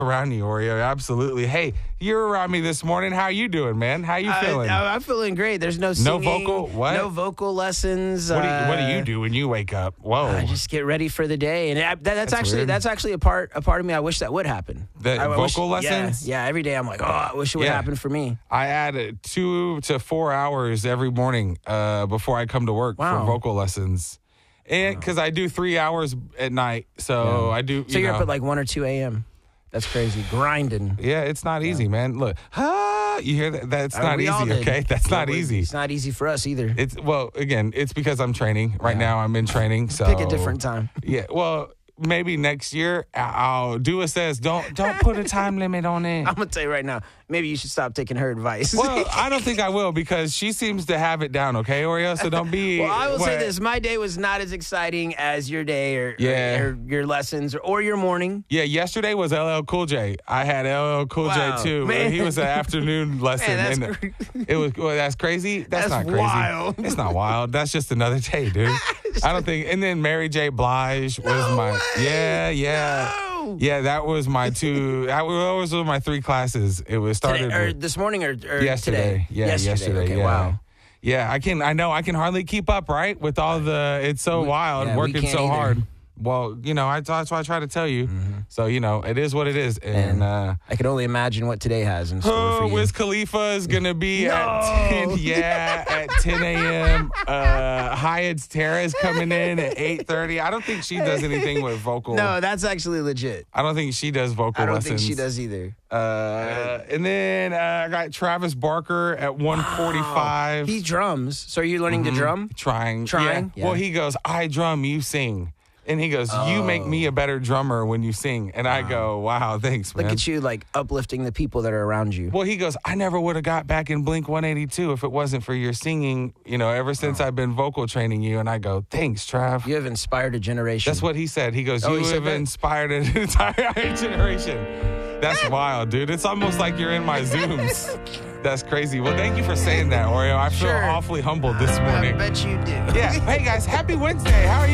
around you, Oreo. Absolutely. Hey, you're around me this morning. How you doing, man? How you feeling? I'm feeling great. There's no singing. No vocal? What? No vocal lessons. What do you do when you wake up? Whoa. I just get ready for the day, and that's actually weird. a part of me. I wish that would happen. Vocal lessons? Yeah. Every day I'm like, I wish it would happen for me. I add 2 to 4 hours every morning before I come to work for vocal lessons. And because I do 3 hours at night, so I do. So you're up at like 1 or 2 a.m. That's crazy. Grinding. Yeah, it's not easy, man. Look, you hear that? That's not easy, okay? That's not easy. It's not easy for us either. It's because I'm training. Right now I'm in training. So pick a different time. Yeah, well, maybe next year I'll do what says. Don't put a time limit on it. I'm going to tell you right now, maybe you should stop taking her advice. Well, I don't think I will because she seems to have it down, okay, Oreo? So don't be... Well, I will say this. My day was not as exciting as your day or your lessons or your morning. Yeah, yesterday was LL Cool J. I had LL Cool J, too. Man. He was an afternoon lesson. Man, that's crazy? That's not crazy. Wild. It's not wild. That's just another day, dude. I don't think... And then Mary J. Blige was my... Yeah. No. Yeah, that was my 2... Those were my 3 classes. It was started... Today, or this morning or yesterday. Today? Yeah, yesterday. Okay, yeah. wow. Yeah, I can hardly keep up, right? With all it's so wild, working so hard. Well, that's why I try to tell you. Mm-hmm. So, it is what it is. And I can only imagine what today has in store for you. Wiz Khalifa is going to be at 10 a.m. Hyatt's Tara's coming in at 8:30. I don't think she does anything with vocal. No, that's actually legit. I don't think she does vocal lessons. I don't think she does either. And then I got Travis Barker at 1:45. He drums. So are you learning to drum? Trying. Yeah. Well, he goes, I drum, you sing. And he goes, you make me a better drummer when you sing. And I go, wow, thanks, man. Look at you, like, uplifting the people that are around you. Well, he goes, I never would have got back in Blink 182 if it wasn't for your singing, ever since I've been vocal training you. And I go, thanks, Trav. You have inspired a generation. That's what he said. He goes, you have inspired an entire generation. That's wild, dude. It's almost like you're in my Zooms. That's crazy. Well, thank you for saying that, Oreo. I feel awfully humbled this morning. I bet you do. Yeah. Hey, guys, happy Wednesday. How are you?